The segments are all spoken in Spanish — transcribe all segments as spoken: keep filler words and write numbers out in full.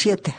siete.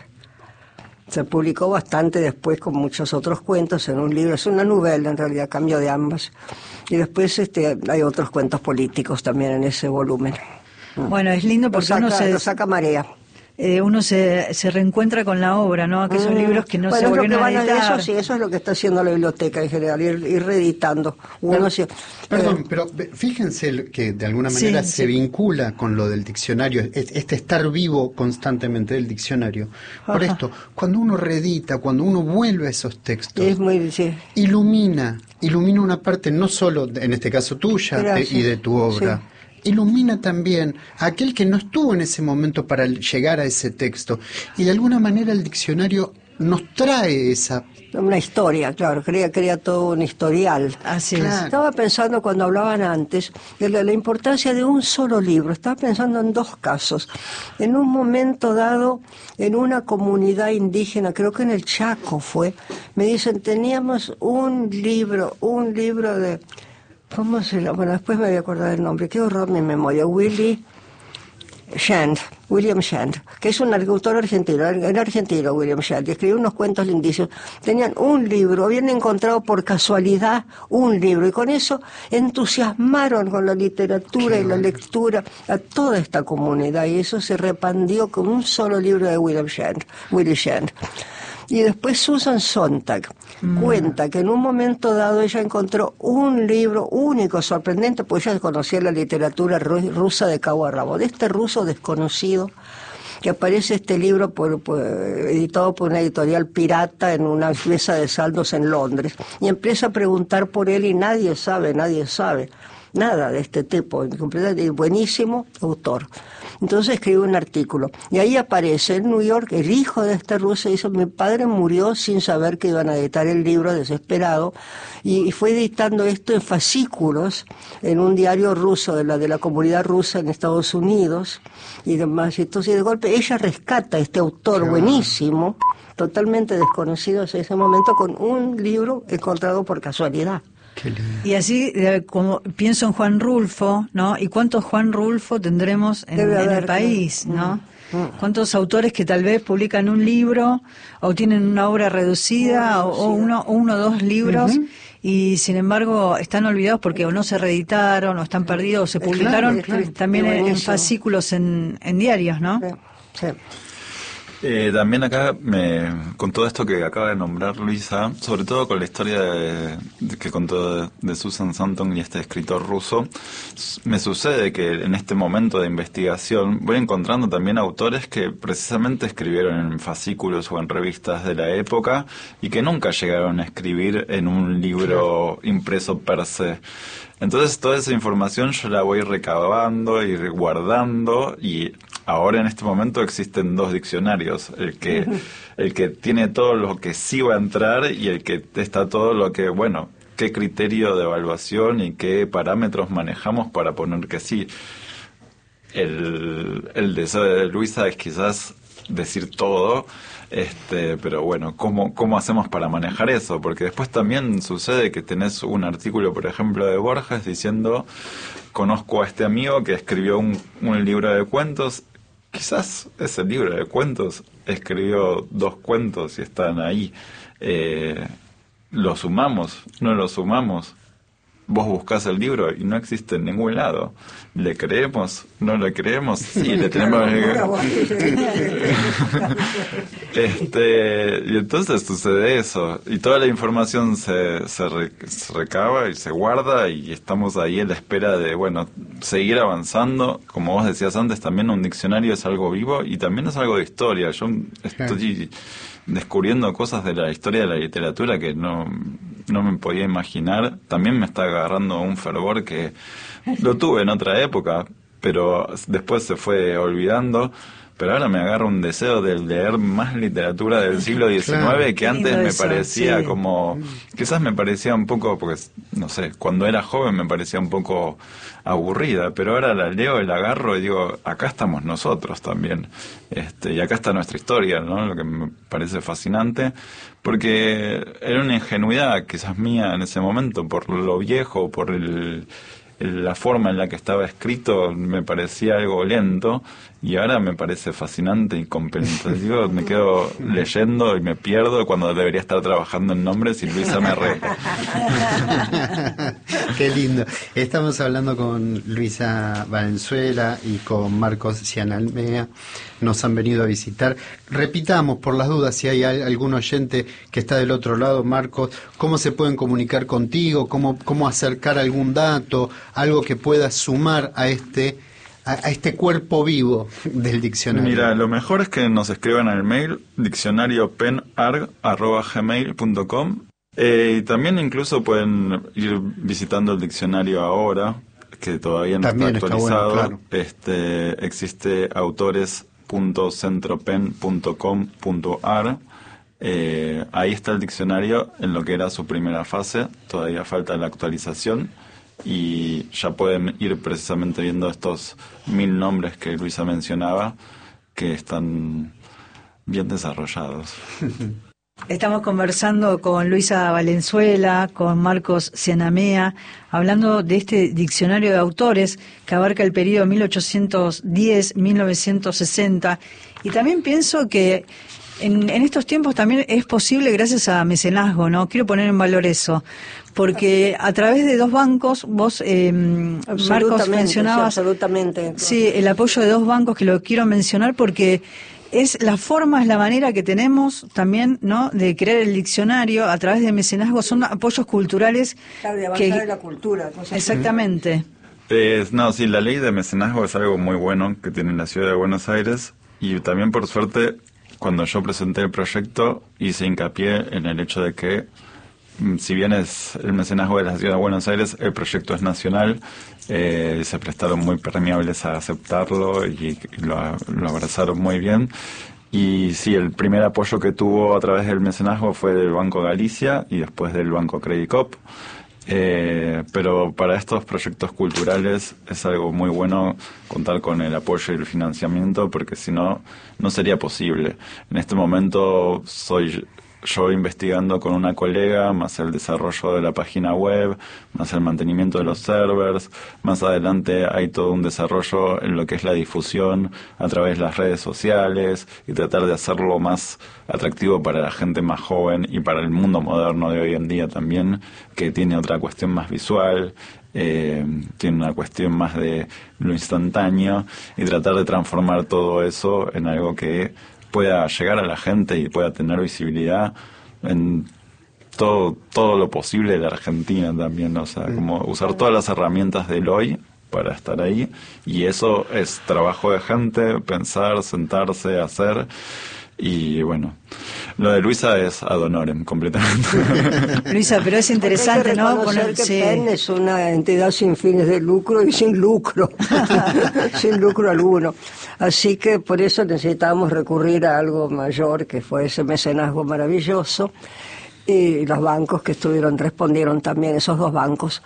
Se publicó bastante después con muchos otros cuentos en un libro. Es una novela, en realidad, cambio de ambas. Y después este, hay otros cuentos políticos también en ese volumen. Bueno, es lindo porque lo saca, uno se... lo saca Marea. Eh, uno se, se reencuentra con la obra, ¿no? Aquellos mm. libros que no bueno, se volvieron a editar. Eso sí, eso es lo que está haciendo la biblioteca en general, ir, ir reeditando. Uno pero, sí, perdón, eh, pero fíjense que de alguna manera sí, se sí. vincula con lo del diccionario, este estar vivo constantemente del diccionario. Por Ajá. esto, cuando uno reedita, cuando uno vuelve a esos textos, es muy, sí. ilumina, ilumina una parte no solo, en este caso tuya de, y de tu obra, sí. ilumina también a aquel que no estuvo en ese momento para llegar a ese texto. Y de alguna manera el diccionario nos trae esa... Una historia, claro, crea, crea todo un historial. Así claro. es. Estaba pensando cuando hablaban antes de la, la importancia de un solo libro. Estaba pensando en dos casos. En un momento dado, en una comunidad indígena, creo que en el Chaco fue, me dicen, teníamos un libro, un libro de... ¿Cómo se llama? Bueno, después me voy a acordar el nombre. Qué horror mi memoria. Willy Shand, William Shand, que es un autor argentino, era argentino William Shand, y escribió unos cuentos lindísimos. Tenían un libro, habían encontrado por casualidad un libro, y con eso entusiasmaron con la literatura y la lectura a toda esta comunidad, y eso se repandió con un solo libro de William Shand, Willy Shand. Y después Susan Sontag mm. cuenta que en un momento dado ella encontró un libro único, sorprendente, pues ella conocía la literatura rusa de cabo a rabo, de este ruso desconocido, que aparece este libro por, por, editado por una editorial pirata en una mesa de saldos en Londres, y empieza a preguntar por él y nadie sabe, nadie sabe nada de este tipo, buenísimo autor. Entonces escribe un artículo, y ahí aparece en New York el hijo de este ruso, y dice, mi padre murió sin saber que iban a editar el libro, desesperado, y, y fue editando esto en fascículos, en un diario ruso, de la, de la comunidad rusa en Estados Unidos, y demás. Entonces de golpe ella rescata a este autor buenísimo, totalmente desconocido en ese momento, con un libro encontrado por casualidad. Y así, eh, como pienso en Juan Rulfo, ¿no? ¿Y cuántos Juan Rulfo tendremos en, en el país, ¿no? Mm. ¿Cuántos autores que tal vez publican un libro o tienen una obra reducida o, o uno o uno o dos libros uh-huh. y sin embargo están olvidados porque o no se reeditaron o están perdidos o se publicaron claro, claro, también en, en fascículos en, en diarios, ¿no? Sí. sí. Eh, también acá, me, con todo esto que acaba de nombrar Luisa, sobre todo con la historia de, de, que contó de, de Susan Sontag y este escritor ruso, me sucede que en este momento de investigación voy encontrando también autores que precisamente escribieron en fascículos o en revistas de la época y que nunca llegaron a escribir en un libro impreso per se. Entonces toda esa información yo la voy recabando y guardando, y ahora en este momento existen dos diccionarios, el que el que tiene todo lo que sí va a entrar y el que está todo lo que, bueno, qué criterio de evaluación y qué parámetros manejamos para poner que sí. El, el deseo de Luisa es quizás decir todo, este, pero bueno, ¿cómo, cómo hacemos para manejar eso? Porque después también sucede que tenés un artículo, por ejemplo, de Borges diciendo, conozco a este amigo que escribió un, un libro de cuentos, quizás ese libro de cuentos escribió dos cuentos y están ahí, eh, ¿lo sumamos? ¿No lo sumamos? Vos buscás el libro y no existe en ningún lado. ¿Le creemos? ¿No le creemos? Sí, le tenemos... este Y entonces sucede eso. Y toda la información se, se, re, se recaba y se guarda y estamos ahí en la espera de, bueno, seguir avanzando. Como vos decías antes, también un diccionario es algo vivo y también es algo de historia. Yo estoy descubriendo cosas de la historia de la literatura que no, no me podía imaginar. También me está agarrando un fervor que lo tuve en otra época, pero después se fue olvidando. Pero ahora me agarra un deseo de leer más literatura del siglo diecinueve, claro, que antes me eso, parecía sí. como... Quizás me parecía un poco, porque, no sé, cuando era joven me parecía un poco aburrida, pero ahora la leo y la agarro y digo, acá estamos nosotros también. Este, y acá está nuestra historia, ¿no? Lo que me parece fascinante, porque era una ingenuidad quizás mía en ese momento, por lo viejo, por el... la forma en la que estaba escrito me parecía algo lento y ahora me parece fascinante y comprensivo. Me quedo leyendo y me pierdo cuando debería estar trabajando en nombres y Luisa me re. Qué lindo. Estamos hablando con Luisa Valenzuela y con Marcos Cianamea. Nos han venido a visitar. Repitamos, por las dudas, si hay algún oyente que está del otro lado, Marcos, ¿cómo se pueden comunicar contigo? ¿Cómo, cómo acercar algún dato? Algo que pueda sumar a este... a este cuerpo vivo del diccionario. Mira, lo mejor es que nos escriban al mail diccionariopenarg arroba gmail punto com eh, y también incluso pueden ir visitando el diccionario ahora, que todavía no también está actualizado. Está bueno, claro. Este, existe autores punto centropen punto com punto ar. Eh, ahí está el diccionario en lo que era su primera fase, todavía falta la actualización. Y ya pueden ir precisamente viendo estos mil nombres que Luisa mencionaba, que están bien desarrollados. Estamos conversando con Luisa Valenzuela, con Marcos Cianamea, hablando de este diccionario de autores que abarca el periodo mil ochocientos diez a mil novecientos sesenta. Y también pienso que en, en estos tiempos también es posible gracias a mecenazgo, ¿no? Quiero poner en valor eso. Porque a través de dos bancos, vos, eh, Marcos, mencionabas... Sí, absolutamente. Sí, el apoyo de dos bancos, que lo quiero mencionar porque es la forma, es la manera que tenemos también, ¿no?, de crear el diccionario a través de mecenazgo. Son apoyos culturales... Claro, de avanzar que, en la cultura. Cosas exactamente. Eh, no, sí, la ley de mecenazgo es algo muy bueno que tiene la ciudad de Buenos Aires y también, por suerte, cuando yo presenté el proyecto, hice hincapié en el hecho de que si bien es el mecenazgo de la ciudad de Buenos Aires, el proyecto es nacional, eh, se prestaron muy permeables a aceptarlo y, y lo, lo abrazaron muy bien. Y sí, el primer apoyo que tuvo a través del mecenazgo fue del Banco Galicia y después del Banco Credit Cop. Eh, pero para estos proyectos culturales es algo muy bueno contar con el apoyo y el financiamiento, porque si no, no sería posible. En este momento soy yo investigando con una colega, más el desarrollo de la página web, más el mantenimiento de los servers. Más adelante hay todo un desarrollo en lo que es la difusión a través de las redes sociales y tratar de hacerlo más atractivo para la gente más joven y para el mundo moderno de hoy en día también, que tiene otra cuestión más visual, eh, tiene una cuestión más de lo instantáneo, y tratar de transformar todo eso en algo que pueda llegar a la gente y pueda tener visibilidad en todo todo lo posible de la Argentina también, o sea, como usar todas las herramientas del hoy para estar ahí, y eso es trabajo de gente, pensar, sentarse, hacer. Y bueno, lo de Luisa es ad honorem completamente. Luisa, pero es interesante, ¿no? Poner que sí. PEN es una entidad sin fines de lucro y sin lucro, sin lucro alguno. Así que por eso necesitábamos recurrir a algo mayor, que fue ese mecenazgo maravilloso, y los bancos que estuvieron, respondieron también, esos dos bancos.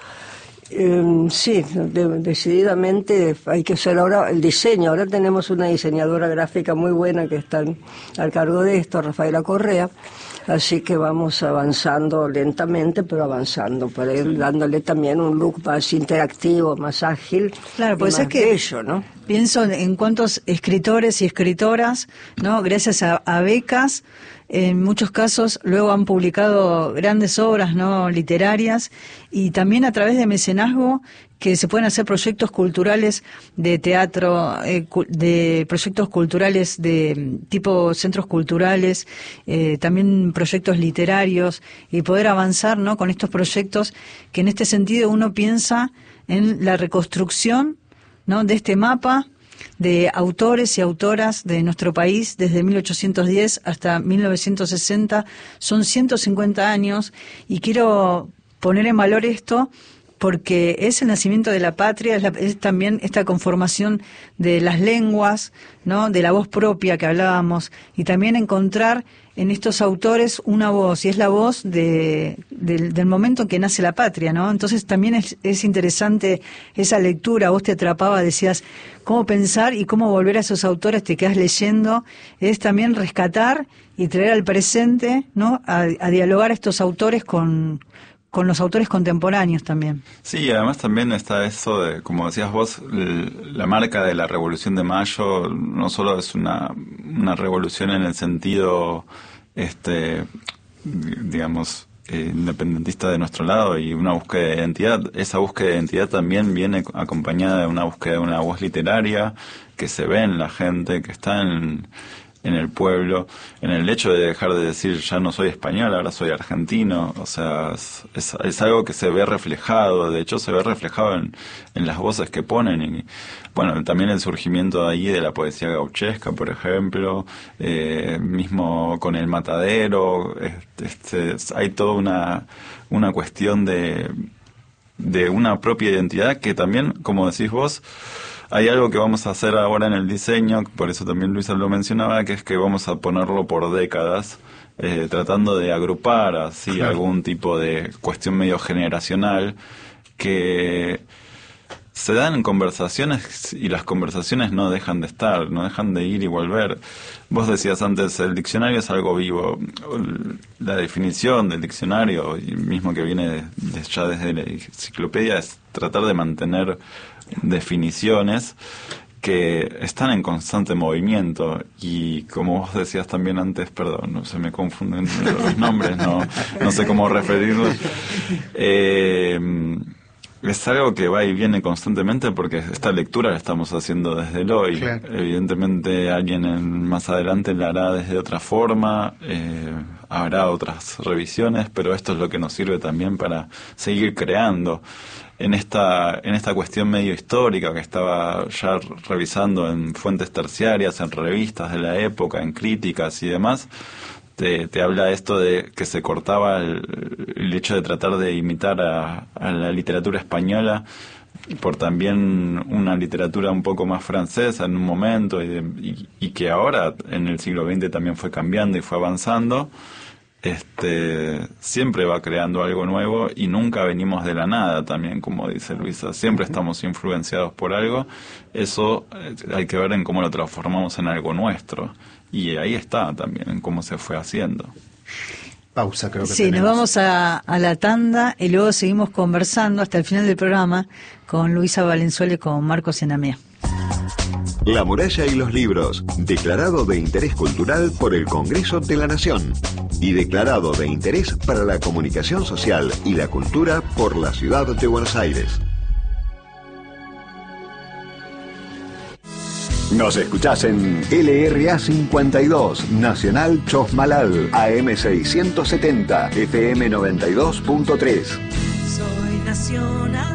Eh, sí, de, decididamente hay que hacer ahora el diseño. Ahora tenemos una diseñadora gráfica muy buena que está al cargo de esto, Rafaela Correa, así que vamos avanzando lentamente, pero avanzando, para ir sí. dándole también un look más interactivo, más ágil, claro, pues más es que bello, ¿no? Pienso en cuántos escritores y escritoras, ¿no?, gracias a, a becas, en muchos casos luego han publicado grandes obras, ¿no?, literarias, y también a través de mecenazgo, que se pueden hacer proyectos culturales de teatro, eh, de proyectos culturales de tipo centros culturales, eh, también proyectos literarios, y poder avanzar, ¿no?, con estos proyectos, que en este sentido uno piensa en la reconstrucción, ¿no?, de este mapa de autores y autoras de nuestro país desde mil ochocientos diez hasta mil novecientos sesenta. Son ciento cincuenta años, y quiero poner en valor esto porque es el nacimiento de la patria, es, la, es también esta conformación de las lenguas, ¿no?, de la voz propia que hablábamos, y también encontrar en estos autores una voz, y es la voz de, de, del momento en que nace la patria, ¿no? Entonces también es, es interesante esa lectura. Vos te atrapaba, decías, cómo pensar y cómo volver a esos autores, te quedas leyendo, es también rescatar y traer al presente, ¿no?, a, a dialogar a estos autores con con los autores contemporáneos también. Sí, además también está eso de, como decías vos, la marca de la Revolución de Mayo no solo es una, una revolución en el sentido, este, digamos, eh, independentista de nuestro lado y una búsqueda de identidad. Esa búsqueda de identidad también viene acompañada de una búsqueda de una voz literaria que se ve en la gente, que está en... en el pueblo, en el hecho de dejar de decir ya no soy español, ahora soy argentino, o sea, es, es, es algo que se ve reflejado, de hecho se ve reflejado en, en las voces que ponen, y bueno, también el surgimiento ahí de la poesía gauchesca, por ejemplo, eh, mismo con El Matadero, este, este, hay toda una, una cuestión de, de una propia identidad que también, como decís vos, hay algo que vamos a hacer ahora en el diseño, por eso también Luisa lo mencionaba, que es que vamos a ponerlo por décadas, eh, tratando de agrupar así claro. algún tipo de cuestión medio generacional que se dan en conversaciones y las conversaciones no dejan de estar, no dejan de ir y volver. Vos decías antes, el diccionario es algo vivo. La definición del diccionario, y mismo que viene de, de ya desde la enciclopedia, es tratar de mantener definiciones que están en constante movimiento, y como vos decías también antes, perdón, no se me confunden los nombres, no, no sé cómo referirlos, eh, es algo que va y viene constantemente porque esta lectura la estamos haciendo desde el hoy. Claro. Evidentemente alguien en, más adelante la hará desde otra forma, eh, habrá otras revisiones, pero esto es lo que nos sirve también para seguir creando. En esta, en esta cuestión medio histórica que estaba ya revisando en fuentes terciarias, en revistas de la época, en críticas y demás, te, te habla esto de que se cortaba el, el hecho de tratar de imitar a, a la literatura española por también una literatura un poco más francesa en un momento, y, de, y, y que ahora en el siglo veinte también fue cambiando y fue avanzando. Este, siempre va creando algo nuevo y nunca venimos de la nada también, como dice Luisa, siempre estamos influenciados por algo. Eso eh, hay que ver en cómo lo transformamos en algo nuestro, y ahí está también en cómo se fue haciendo. Pausa, creo que sí, tenemos. Nos vamos a, a la tanda y luego seguimos conversando hasta el final del programa con Luisa Valenzuela y con Marcos Enamea. La muralla y los libros, declarado de interés cultural por el Congreso de la Nación y declarado de interés para la comunicación social y la cultura por la Ciudad de Buenos Aires. Nos escuchás en L R A cincuenta y dos, Nacional Chosmalal, A M seiscientos setenta, F M noventa y dos punto tres. Soy nacional.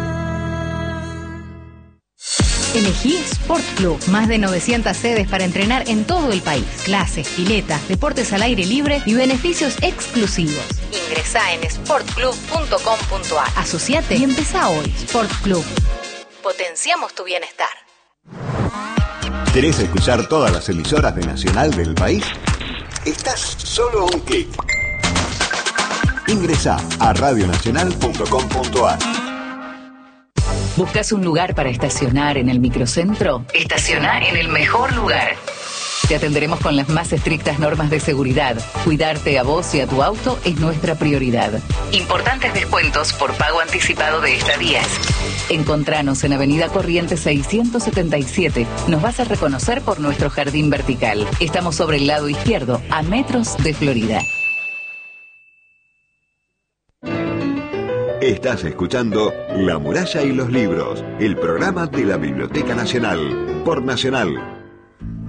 Elegí Sport Club. Más de novecientas sedes para entrenar en todo el país. Clases, piletas, deportes al aire libre y beneficios exclusivos. Ingresá en sport club punto com punto a r. Asociate y empezá hoy. Sport Club. Potenciamos tu bienestar. ¿Querés escuchar todas las emisoras de Nacional del país? Estás solo a un clic. Ingresá a radio nacional punto com punto a r. ¿Buscas un lugar para estacionar en el microcentro? Estaciona en el mejor lugar. Te atenderemos con las más estrictas normas de seguridad. Cuidarte a vos y a tu auto es nuestra prioridad. Importantes descuentos por pago anticipado de estadías. Encontranos en Avenida Corrientes seiscientos setenta y siete. Nos vas a reconocer por nuestro jardín vertical. Estamos sobre el lado izquierdo, a metros de Florida. Estás escuchando La Muralla y los Libros, el programa de la Biblioteca Nacional, por Nacional.